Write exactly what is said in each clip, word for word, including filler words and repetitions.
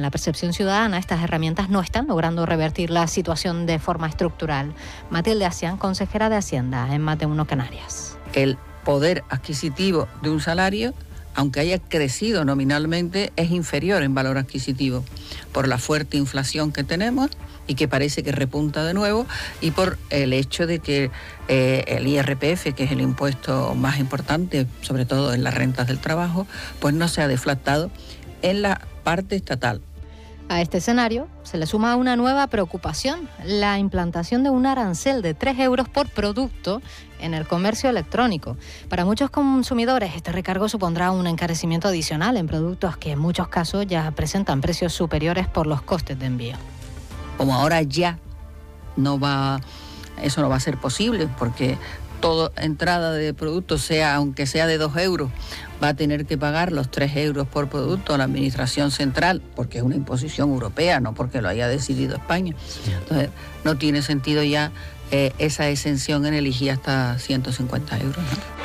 la percepción ciudadana, estas herramientas no están logrando revertir la situación de forma estructural. Matilde Asián, consejera de Hacienda en Más de Uno Canarias. El poder adquisitivo de un salario, aunque haya crecido nominalmente, es inferior en valor adquisitivo por la fuerte inflación que tenemos y que parece que repunta de nuevo, y por el hecho de que eh, el I R P F, que es el impuesto más importante, sobre todo en las rentas del trabajo, pues no se ha deflactado en la parte estatal. A este escenario se le suma una nueva preocupación, la implantación de un arancel de tres euros por producto en el comercio electrónico. Para muchos consumidores, este recargo supondrá un encarecimiento adicional en productos que en muchos casos ya presentan precios superiores por los costes de envío. Como ahora ya no va, eso no va a ser posible, porque toda entrada de productos, sea aunque sea de dos euros, va a tener que pagar los tres euros por producto a la Administración Central, porque es una imposición europea, no porque lo haya decidido España. Entonces, no tiene sentido ya eh, esa exención en el I G I hasta ciento cincuenta euros, ¿no?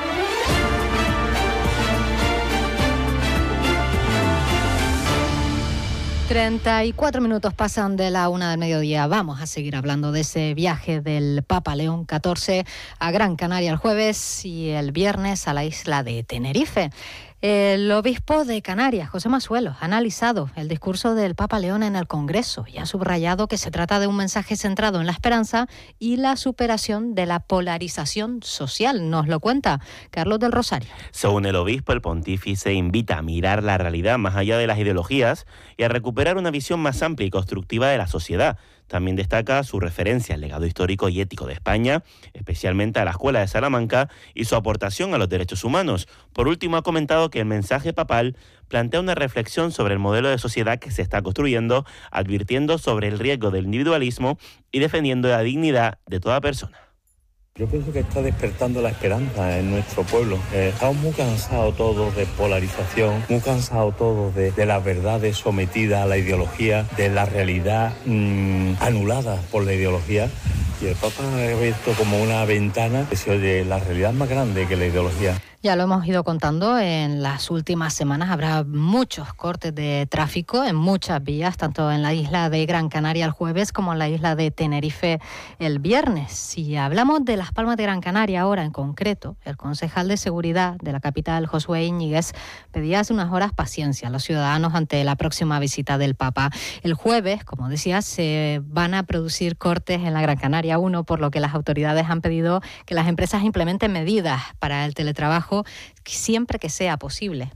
treinta y cuatro minutos pasan de la una del mediodía. Vamos a seguir hablando de ese viaje del Papa León catorce a Gran Canaria el jueves y el viernes a la isla de Tenerife. El obispo de Canarias, José Masuelo, ha analizado el discurso del Papa León en el Congreso y ha subrayado que se trata de un mensaje centrado en la esperanza y la superación de la polarización social. Nos lo cuenta Carlos del Rosario. Según el obispo, el pontífice invita a mirar la realidad más allá de las ideologías y a recuperar una visión más amplia y constructiva de la sociedad. También destaca su referencia al legado histórico y ético de España, especialmente a la Escuela de Salamanca y su aportación a los derechos humanos. Por último, ha comentado que el mensaje papal plantea una reflexión sobre el modelo de sociedad que se está construyendo, advirtiendo sobre el riesgo del individualismo y defendiendo la dignidad de toda persona. Yo pienso que está despertando la esperanza en nuestro pueblo. Eh, estamos muy cansados todos de polarización, muy cansados todos de, de las verdades sometidas a la ideología, de la realidad mmm, anulada por la ideología. Y el Papa ha visto como una ventana que se oye, la realidad es más grande que la ideología. Ya lo hemos ido contando, en las últimas semanas habrá muchos cortes de tráfico en muchas vías, tanto en la isla de Gran Canaria el jueves como en la isla de Tenerife el viernes. Si hablamos de Las Palmas de Gran Canaria ahora en concreto, el concejal de seguridad de la capital, Josué Íñiguez, pedía hace unas horas paciencia a los ciudadanos ante la próxima visita del Papa. El jueves, como decía, se van a producir cortes en la Gran Canaria uno, por lo que las autoridades han pedido que las empresas implementen medidas para el teletrabajo siempre que sea posible.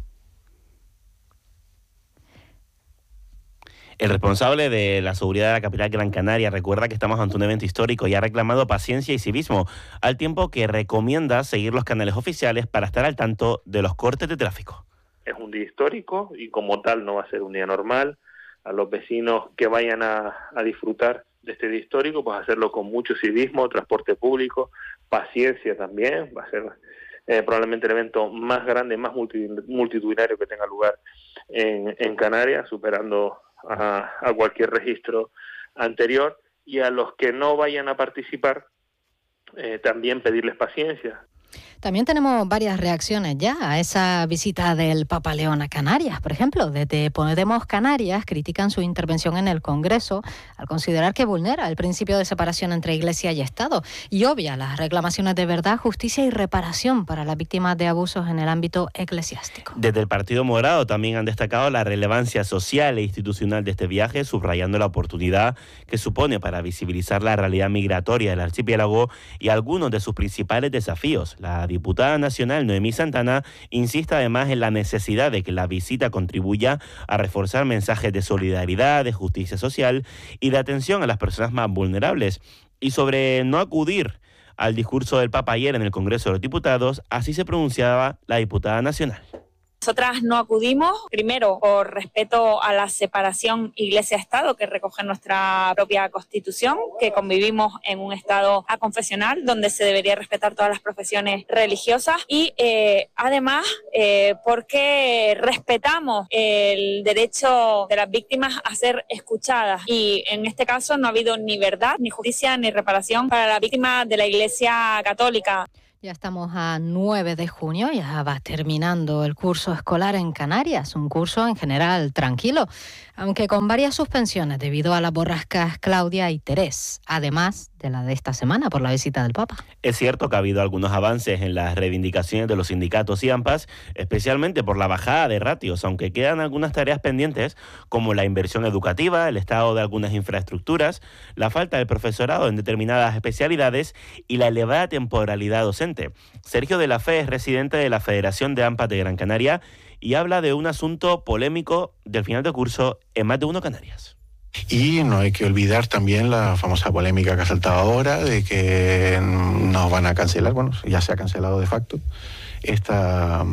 El responsable de la seguridad de la capital Gran Canaria recuerda que estamos ante un evento histórico y ha reclamado paciencia y civismo, al tiempo que recomienda seguir los canales oficiales para estar al tanto de los cortes de tráfico. Es un día histórico y como tal no va a ser un día normal. A los vecinos que vayan a, a disfrutar de este día histórico, pues hacerlo con mucho civismo, transporte público, paciencia también. Va a ser Eh, probablemente el evento más grande, más multitudinario que tenga lugar en, en Canarias, superando a, a cualquier registro anterior. Y a los que no vayan a participar, eh, también pedirles paciencia. También tenemos varias reacciones ya a esa visita del Papa León a Canarias. Por ejemplo, desde Podemos Canarias critican su intervención en el Congreso al considerar que vulnera el principio de separación entre Iglesia y Estado y obvia las reclamaciones de verdad, justicia y reparación para las víctimas de abusos en el ámbito eclesiástico. Desde el Partido Morado también han destacado la relevancia social e institucional de este viaje, subrayando la oportunidad que supone para visibilizar la realidad migratoria del archipiélago y algunos de sus principales desafíos. La diputada nacional Noemí Santana insiste además en la necesidad de que la visita contribuya a reforzar mensajes de solidaridad, de justicia social y de atención a las personas más vulnerables. Y sobre no acudir al discurso del Papa ayer en el Congreso de los Diputados, así se pronunciaba la diputada nacional. Nosotras no acudimos, primero por respeto a la separación Iglesia-Estado que recoge nuestra propia Constitución, que convivimos en un Estado aconfesional donde se debería respetar todas las profesiones religiosas y eh, además eh, porque respetamos el derecho de las víctimas a ser escuchadas y en este caso no ha habido ni verdad, ni justicia, ni reparación para las víctimas de la Iglesia Católica. Ya estamos a nueve de junio, ya va terminando el curso escolar en Canarias, un curso en general tranquilo, aunque con varias suspensiones debido a las borrascas Claudia y Terés, además de la de esta semana por la visita del Papa. Es cierto que ha habido algunos avances en las reivindicaciones de los sindicatos y AMPAs, especialmente por la bajada de ratios, aunque quedan algunas tareas pendientes como la inversión educativa, el estado de algunas infraestructuras, la falta de profesorado en determinadas especialidades y la elevada temporalidad docente. Sergio de la Fe es residente de la Federación de AMPAs de Gran Canaria y habla de un asunto polémico del final de curso en Más de Uno Canarias. Y no hay que olvidar también la famosa polémica que ha saltado ahora de que nos van a cancelar, bueno, ya se ha cancelado de facto, esta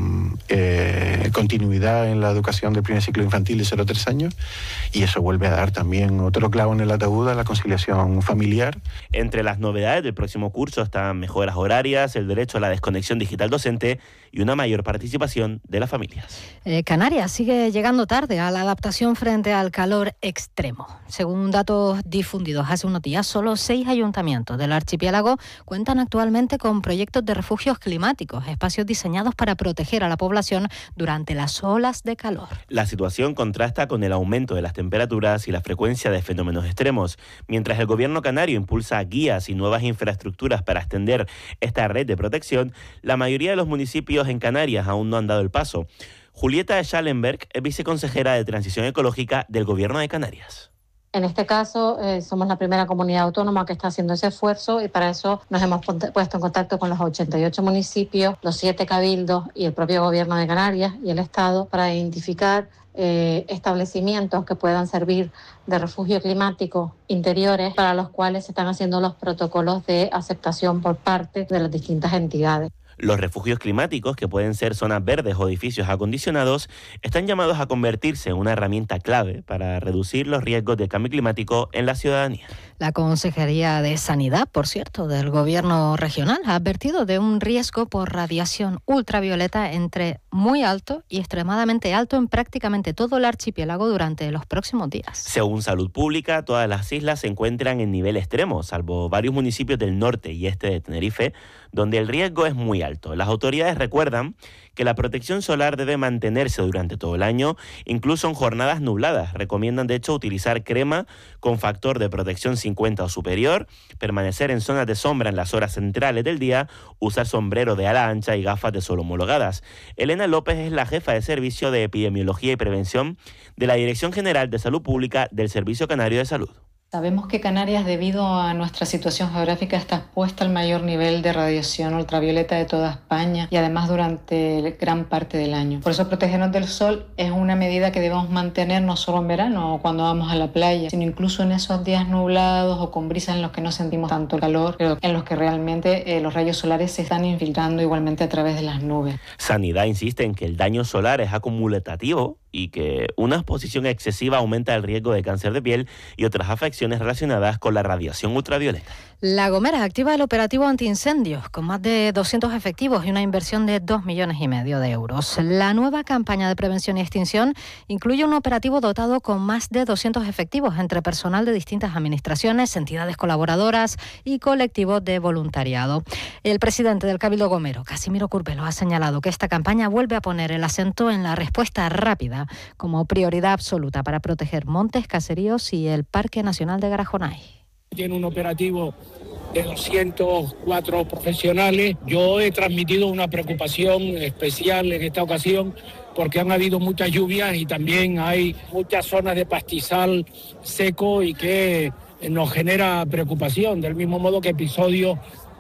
eh, continuidad en la educación del primer ciclo infantil de cero a tres años, y eso vuelve a dar también otro clavo en el ataúd a la conciliación familiar. Entre las novedades del próximo curso están mejoras horarias, el derecho a la desconexión digital docente y una mayor participación de las familias. Eh, Canarias sigue llegando tarde a la adaptación frente al calor extremo. Según datos difundidos hace unos días, solo seis ayuntamientos del archipiélago cuentan actualmente con proyectos de refugios climáticos, espacios diseñados para proteger a la población durante las olas de calor. La situación contrasta con el aumento de las temperaturas y la frecuencia de fenómenos extremos. Mientras el gobierno canario impulsa guías y nuevas infraestructuras para extender esta red de protección, la mayoría de los municipios en Canarias aún no han dado el paso. Julieta Schallenberg es viceconsejera de Transición Ecológica del Gobierno de Canarias. En este caso, eh, somos la primera comunidad autónoma que está haciendo ese esfuerzo y para eso nos hemos puesto en contacto con los ochenta y ocho municipios, los siete cabildos y el propio Gobierno de Canarias y el Estado para identificar eh, establecimientos que puedan servir de refugio climático interiores para los cuales se están haciendo los protocolos de aceptación por parte de las distintas entidades. Los refugios climáticos, que pueden ser zonas verdes o edificios acondicionados, están llamados a convertirse en una herramienta clave para reducir los riesgos de cambio climático en la ciudadanía. La Consejería de Sanidad, por cierto, del Gobierno regional, ha advertido de un riesgo por radiación ultravioleta entre muy alto y extremadamente alto en prácticamente todo el archipiélago durante los próximos días. Según Salud Pública, todas las islas se encuentran en nivel extremo, salvo varios municipios del norte y este de Tenerife, donde el riesgo es muy alto. Las autoridades recuerdan que la protección solar debe mantenerse durante todo el año, incluso en jornadas nubladas. Recomiendan, de hecho, utilizar crema con factor de protección cincuenta o superior, permanecer en zonas de sombra en las horas centrales del día, usar sombrero de ala ancha y gafas de sol homologadas. Elena López es la jefa de Servicio de Epidemiología y Prevención de la Dirección General de Salud Pública del Servicio Canario de Salud. Sabemos que Canarias, debido a nuestra situación geográfica, está expuesta al mayor nivel de radiación ultravioleta de toda España y además durante gran parte del año. Por eso protegernos del sol es una medida que debemos mantener no solo en verano o cuando vamos a la playa, sino incluso en esos días nublados o con brisas en los que no sentimos tanto calor, pero en los que realmente eh, los rayos solares se están infiltrando igualmente a través de las nubes. Sanidad insiste en que el daño solar es acumulativo y que una exposición excesiva aumenta el riesgo de cáncer de piel y otras afecciones relacionadas con la radiación ultravioleta. La Gomera activa el operativo antiincendios con más de doscientos efectivos y una inversión de dos millones y medio de euros. La nueva campaña de prevención y extinción incluye un operativo dotado con más de doscientos efectivos entre personal de distintas administraciones, entidades colaboradoras y colectivos de voluntariado. El presidente del Cabildo Gomero, Casimiro Curvelo, ha señalado que esta campaña vuelve a poner el acento en la respuesta rápida como prioridad absoluta para proteger montes, caseríos y el Parque Nacional de Garajonay. Tiene un operativo de doscientos cuatro profesionales. Yo he transmitido una preocupación especial en esta ocasión porque han habido muchas lluvias y también hay muchas zonas de pastizal seco y que nos genera preocupación, del mismo modo que episodios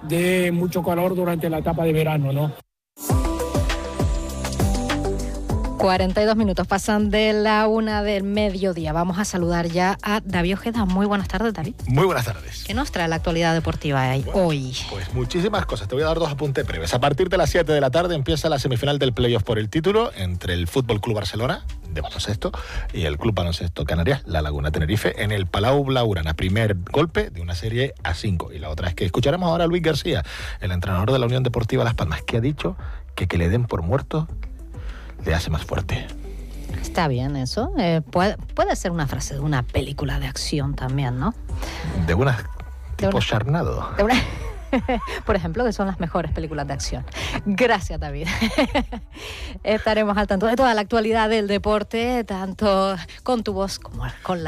de mucho calor durante la etapa de verano, ¿no? cuarenta y dos minutos pasan de la una del mediodía. Vamos a saludar ya a David Ojeda. Muy buenas tardes, David. Muy buenas tardes. ¿Qué nos trae la actualidad deportiva hoy? Pues muchísimas cosas. Te voy a dar dos apuntes breves. A partir de las siete de la tarde empieza la semifinal del playoff por el título entre el Fútbol Club Barcelona, de baloncesto, y el Club Baloncesto Canarias, La Laguna Tenerife, en el Palau Blaugrana. Primer golpe de una serie a cinco. Y la otra es que escucharemos ahora a Luis García, el entrenador de la Unión Deportiva Las Palmas, que ha dicho que que le den por muerto le hace más fuerte. Está bien eso. Eh, puede, puede ser una frase de una película de acción también, ¿no? De una tipo de una, Charnado. De una, por ejemplo, que son las mejores películas de acción. Gracias, David. Estaremos al tanto de toda la actualidad del deporte, tanto con tu voz como con la